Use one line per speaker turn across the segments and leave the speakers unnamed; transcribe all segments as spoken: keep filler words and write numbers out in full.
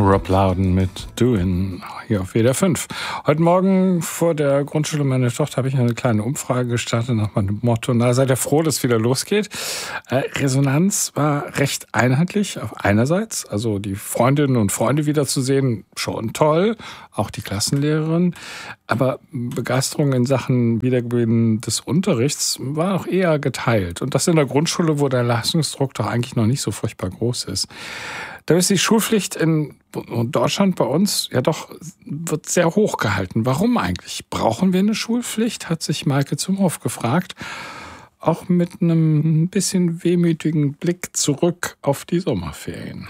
Rob Loudon mit Doin' hier auf W D R fünf. Heute Morgen vor der Grundschule meiner Tochter habe ich eine kleine Umfrage gestartet nach meinem Motto: Na, seid ihr froh, dass es wieder losgeht? Äh, Resonanz war recht einheitlich auf einerseits, also die Freundinnen und Freunde wiederzusehen, schon toll, auch die Klassenlehrerin. Aber Begeisterung in Sachen Wiedergewinnen des Unterrichts war auch eher geteilt. Und das in der Grundschule, wo der Leistungsdruck doch eigentlich noch nicht so furchtbar groß ist. Da ist die Schulpflicht in Deutschland bei uns ja doch wird sehr hoch gehalten. Warum eigentlich? Brauchen wir eine Schulpflicht? Hat sich Maike Zumhoff gefragt. Auch mit einem bisschen wehmütigen Blick zurück auf die Sommerferien.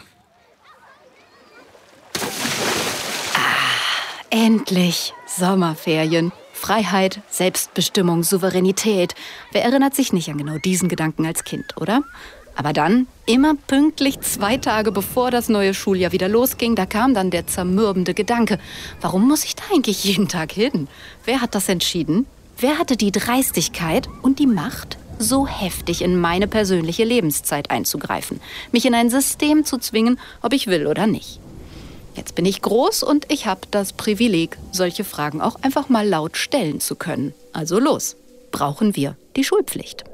Ah, endlich Sommerferien. Freiheit, Selbstbestimmung, Souveränität. Wer erinnert sich nicht an genau diesen Gedanken als Kind, oder? Aber dann, immer pünktlich zwei Tage bevor das neue Schuljahr wieder losging, da kam dann der zermürbende Gedanke: Warum muss ich da eigentlich jeden Tag hin? Wer hat das entschieden? Wer hatte die Dreistigkeit und die Macht, so heftig in meine persönliche Lebenszeit einzugreifen, mich in ein System zu zwingen, ob ich will oder nicht? Jetzt bin ich groß und ich habe das Privileg, solche Fragen auch einfach mal laut stellen zu können. Also los, brauchen wir die Schulpflicht?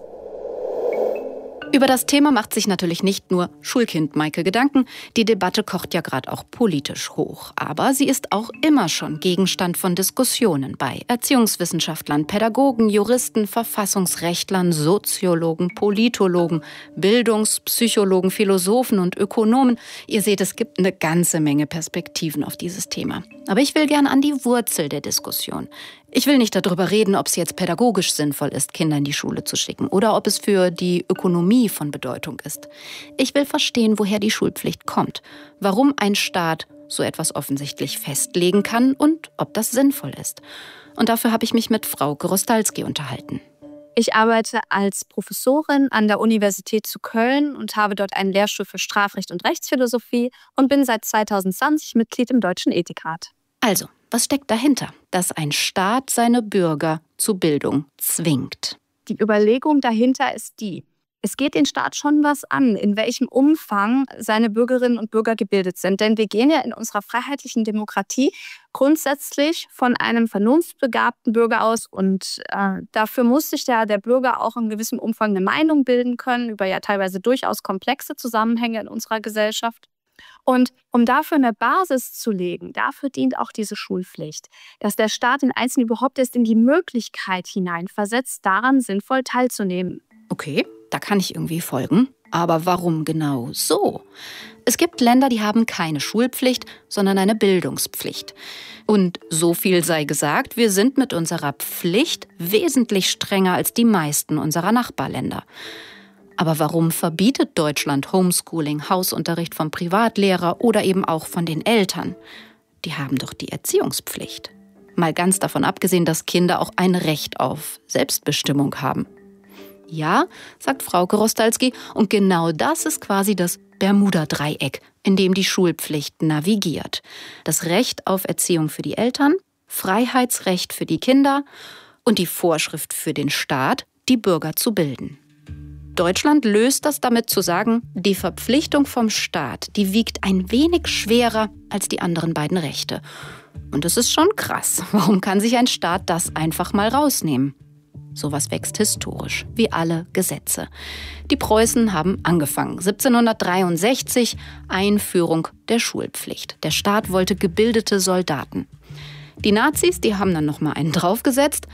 Über das Thema macht sich natürlich nicht nur Schulkind Maike Gedanken. Die Debatte kocht ja gerade auch politisch hoch. Aber sie ist auch immer schon Gegenstand von Diskussionen bei Erziehungswissenschaftlern, Pädagogen, Juristen, Verfassungsrechtlern, Soziologen, Politologen, Bildungspsychologen, Philosophen und Ökonomen. Ihr seht, es gibt eine ganze Menge Perspektiven auf dieses Thema. Aber ich will gern an die Wurzel der Diskussion. Ich will nicht darüber reden, ob es jetzt pädagogisch sinnvoll ist, Kinder in die Schule zu schicken oder ob es für die Ökonomie von Bedeutung ist. Ich will verstehen, woher die Schulpflicht kommt, warum ein Staat so etwas offensichtlich festlegen kann und ob das sinnvoll ist. Und dafür habe ich mich mit Frauke Rostalski unterhalten.
Ich arbeite als Professorin an der Universität zu Köln und habe dort einen Lehrstuhl für Strafrecht und Rechtsphilosophie und bin seit zwanzig zwanzig Mitglied im Deutschen Ethikrat.
Also, was steckt dahinter, dass ein Staat seine Bürger zu Bildung zwingt?
Die Überlegung dahinter ist die: Es geht den Staat schon was an, in welchem Umfang seine Bürgerinnen und Bürger gebildet sind. Denn wir gehen ja in unserer freiheitlichen Demokratie grundsätzlich von einem vernunftbegabten Bürger aus. Und äh, dafür muss sich der, der Bürger auch in gewissem Umfang eine Meinung bilden können über ja teilweise durchaus komplexe Zusammenhänge in unserer Gesellschaft. Und um dafür eine Basis zu legen, dafür dient auch diese Schulpflicht, dass der Staat den Einzelnen überhaupt erst in die Möglichkeit hineinversetzt, daran sinnvoll teilzunehmen.
Okay, da kann ich irgendwie folgen. Aber warum genau so? Es gibt Länder, die haben keine Schulpflicht, sondern eine Bildungspflicht. Und so viel sei gesagt, wir sind mit unserer Pflicht wesentlich strenger als die meisten unserer Nachbarländer. Aber warum verbietet Deutschland Homeschooling, Hausunterricht vom Privatlehrer oder eben auch von den Eltern? Die haben doch die Erziehungspflicht. Mal ganz davon abgesehen, dass Kinder auch ein Recht auf Selbstbestimmung haben. Ja, sagt Frauke Rostalski, und genau das ist quasi das Bermuda-Dreieck, in dem die Schulpflicht navigiert. Das Recht auf Erziehung für die Eltern, Freiheitsrecht für die Kinder und die Vorschrift für den Staat, die Bürger zu bilden. Deutschland löst das damit zu sagen, die Verpflichtung vom Staat, die wiegt ein wenig schwerer als die anderen beiden Rechte. Und das ist schon krass. Warum kann sich ein Staat das einfach mal rausnehmen? Sowas wächst historisch, wie alle Gesetze. Die Preußen haben angefangen. siebzehnhundertdreiundsechzig, Einführung der Schulpflicht. Der Staat wollte gebildete Soldaten. Die Nazis, die haben dann noch mal einen draufgesetzt.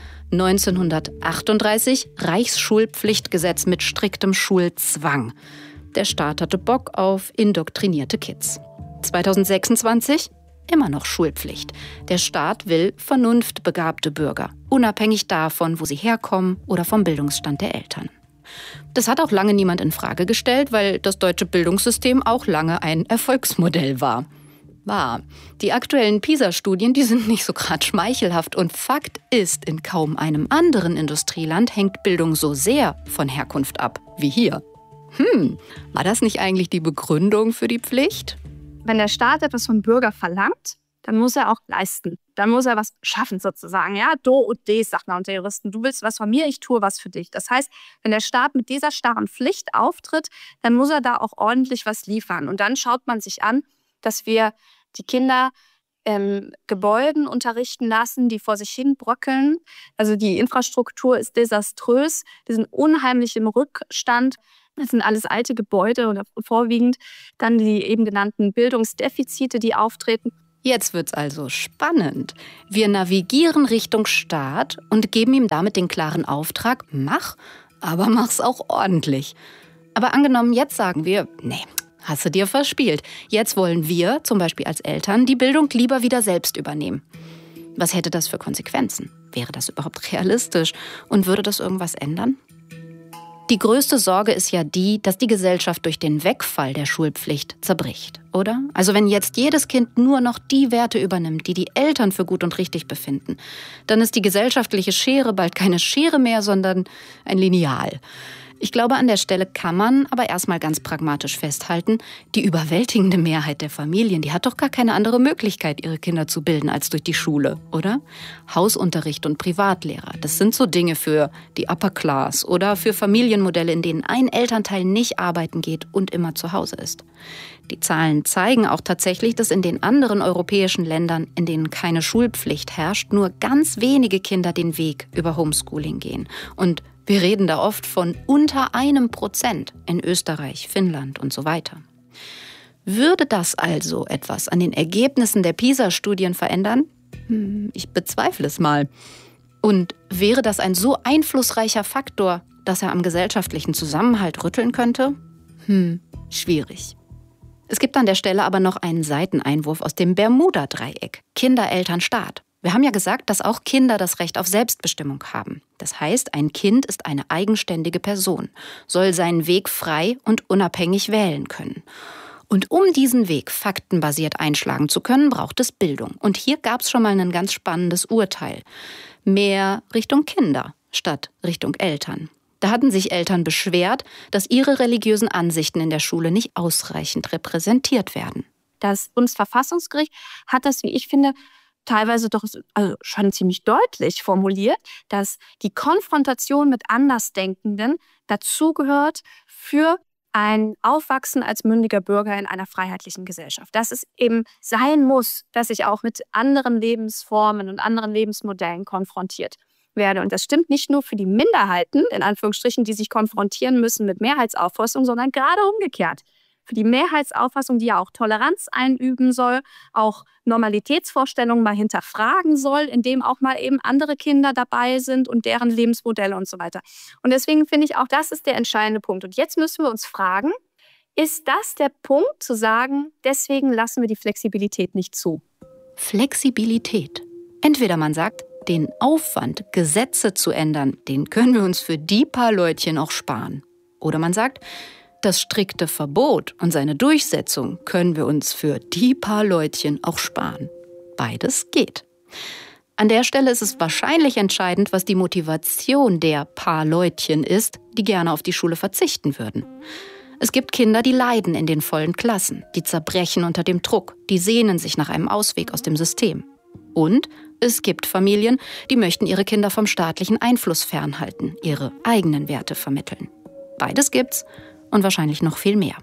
neunzehnhundertachtunddreißig, Reichsschulpflichtgesetz mit striktem Schulzwang. Der Staat hatte Bock auf indoktrinierte Kids. zweitausendsechsundzwanzig, immer noch Schulpflicht. Der Staat will vernunftbegabte Bürger, unabhängig davon, wo sie herkommen oder vom Bildungsstand der Eltern. Das hat auch lange niemand in Frage gestellt, weil das deutsche Bildungssystem auch lange ein Erfolgsmodell war. War. Die aktuellen PISA-Studien, die sind nicht so gerade schmeichelhaft. Und Fakt ist, in kaum einem anderen Industrieland hängt Bildung so sehr von Herkunft ab wie hier. Hm, war das nicht eigentlich die Begründung für die Pflicht?
Wenn der Staat etwas vom Bürger verlangt, dann muss er auch leisten. Dann muss er was schaffen sozusagen. Ja, do und des, sagt man unter Juristen. Du willst was von mir, ich tue was für dich. Das heißt, wenn der Staat mit dieser starren Pflicht auftritt, dann muss er da auch ordentlich was liefern. Und dann schaut man sich an, dass wir die Kinder ähm, Gebäuden unterrichten lassen, die vor sich hin bröckeln. Also die Infrastruktur ist desaströs, die sind unheimlich im Rückstand. Das sind alles alte Gebäude oder vorwiegend dann die eben genannten Bildungsdefizite, die auftreten.
Jetzt wird's also spannend. Wir navigieren Richtung Staat und geben ihm damit den klaren Auftrag, mach, aber mach's auch ordentlich. Aber angenommen, jetzt sagen wir, nee, hast du dir verspielt. Jetzt wollen wir, zum Beispiel als Eltern, die Bildung lieber wieder selbst übernehmen. Was hätte das für Konsequenzen? Wäre das überhaupt realistisch? Und würde das irgendwas ändern? Die größte Sorge ist ja die, dass die Gesellschaft durch den Wegfall der Schulpflicht zerbricht, oder? Also wenn jetzt jedes Kind nur noch die Werte übernimmt, die die Eltern für gut und richtig befinden, dann ist die gesellschaftliche Schere bald keine Schere mehr, sondern ein Lineal. Ich glaube, an der Stelle kann man aber erstmal ganz pragmatisch festhalten, die überwältigende Mehrheit der Familien, die hat doch gar keine andere Möglichkeit, ihre Kinder zu bilden als durch die Schule, oder? Hausunterricht und Privatlehrer, das sind so Dinge für die Upper Class oder für Familienmodelle, in denen ein Elternteil nicht arbeiten geht und immer zu Hause ist. Die Zahlen zeigen auch tatsächlich, dass in den anderen europäischen Ländern, in denen keine Schulpflicht herrscht, nur ganz wenige Kinder den Weg über Homeschooling gehen. Und wir reden da oft von unter einem Prozent in Österreich, Finnland und so weiter. Würde das also etwas an den Ergebnissen der PISA-Studien verändern? Hm, ich bezweifle es mal. Und wäre das ein so einflussreicher Faktor, dass er am gesellschaftlichen Zusammenhalt rütteln könnte? Hm, schwierig. Es gibt an der Stelle aber noch einen Seiteneinwurf aus dem Bermuda-Dreieck. Kinder, Eltern, Staat. Wir haben ja gesagt, dass auch Kinder das Recht auf Selbstbestimmung haben. Das heißt, ein Kind ist eine eigenständige Person, soll seinen Weg frei und unabhängig wählen können. Und um diesen Weg faktenbasiert einschlagen zu können, braucht es Bildung. Und hier gab es schon mal ein ganz spannendes Urteil. Mehr Richtung Kinder statt Richtung Eltern. Da hatten sich Eltern beschwert, dass ihre religiösen Ansichten in der Schule nicht ausreichend repräsentiert werden.
Das Bundesverfassungsgericht hat das, wie ich finde, teilweise doch also schon ziemlich deutlich formuliert, dass die Konfrontation mit Andersdenkenden dazugehört für ein Aufwachsen als mündiger Bürger in einer freiheitlichen Gesellschaft. Dass es eben sein muss, dass ich auch mit anderen Lebensformen und anderen Lebensmodellen konfrontiert werde. Und das stimmt nicht nur für die Minderheiten, in Anführungsstrichen, die sich konfrontieren müssen mit Mehrheitsauffassung, sondern gerade umgekehrt. Für die Mehrheitsauffassung, die ja auch Toleranz einüben soll, auch Normalitätsvorstellungen mal hinterfragen soll, indem auch mal eben andere Kinder dabei sind und deren Lebensmodelle und so weiter. Und deswegen finde ich auch, das ist der entscheidende Punkt. Und jetzt müssen wir uns fragen, ist das der Punkt zu sagen, deswegen lassen wir die Flexibilität nicht zu?
Flexibilität. Entweder man sagt, den Aufwand, Gesetze zu ändern, den können wir uns für die paar Leutchen auch sparen. Oder man sagt, das strikte Verbot und seine Durchsetzung können wir uns für die paar Leutchen auch sparen. Beides geht. An der Stelle ist es wahrscheinlich entscheidend, was die Motivation der paar Leutchen ist, die gerne auf die Schule verzichten würden. Es gibt Kinder, die leiden in den vollen Klassen, die zerbrechen unter dem Druck, die sehnen sich nach einem Ausweg aus dem System. Und es gibt Familien, die möchten ihre Kinder vom staatlichen Einfluss fernhalten, ihre eigenen Werte vermitteln. Beides gibt's. Und wahrscheinlich noch viel mehr.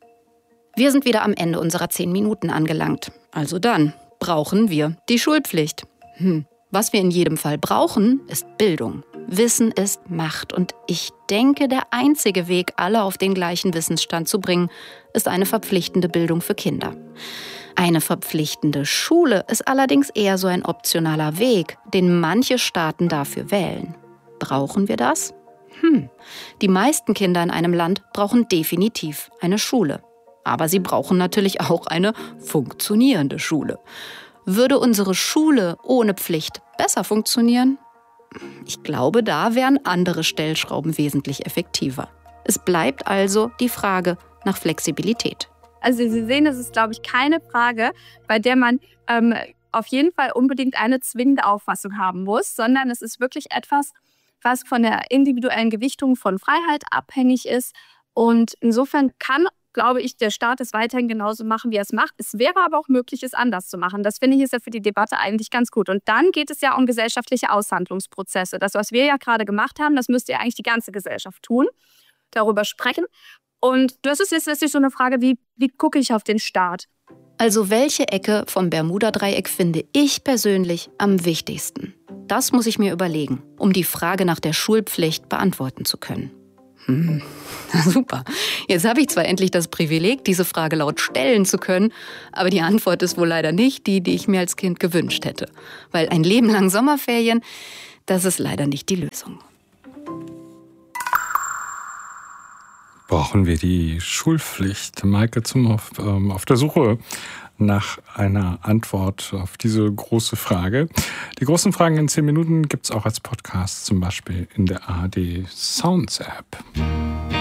Wir sind wieder am Ende unserer zehn Minuten angelangt. Also dann brauchen wir die Schulpflicht. Hm. Was wir in jedem Fall brauchen, ist Bildung. Wissen ist Macht. Und ich denke, der einzige Weg, alle auf den gleichen Wissensstand zu bringen, ist eine verpflichtende Bildung für Kinder. Eine verpflichtende Schule ist allerdings eher so ein optionaler Weg, den manche Staaten dafür wählen. Brauchen wir das? Hm, die meisten Kinder in einem Land brauchen definitiv eine Schule. Aber sie brauchen natürlich auch eine funktionierende Schule. Würde unsere Schule ohne Pflicht besser funktionieren? Ich glaube, da wären andere Stellschrauben wesentlich effektiver. Es bleibt also die Frage nach Flexibilität.
Also Sie sehen, es ist, glaube ich, keine Frage, bei der man ähm, auf jeden Fall unbedingt eine zwingende Auffassung haben muss, sondern es ist wirklich etwas, was von der individuellen Gewichtung von Freiheit abhängig ist. Und insofern kann, glaube ich, der Staat es weiterhin genauso machen, wie er es macht. Es wäre aber auch möglich, es anders zu machen. Das finde ich ist ja für die Debatte eigentlich ganz gut. Und dann geht es ja um gesellschaftliche Aushandlungsprozesse. Das, was wir ja gerade gemacht haben, das müsste ja eigentlich die ganze Gesellschaft tun, darüber sprechen. Und das ist jetzt letztlich so eine Frage, wie, wie gucke ich auf den Staat?
Also welche Ecke vom Bermuda-Dreieck finde ich persönlich am wichtigsten? Das muss ich mir überlegen, um die Frage nach der Schulpflicht beantworten zu können. Hm, super. Jetzt habe ich zwar endlich das Privileg, diese Frage laut stellen zu können, aber die Antwort ist wohl leider nicht die, die ich mir als Kind gewünscht hätte. Weil ein Leben lang Sommerferien, das ist leider nicht die Lösung.
Brauchen wir die Schulpflicht? Maike Zumhoff ähm, auf der Suche nach einer Antwort auf diese große Frage. Die großen Fragen in zehn Minuten gibt es auch als Podcast, zum Beispiel in der A R D Sounds App.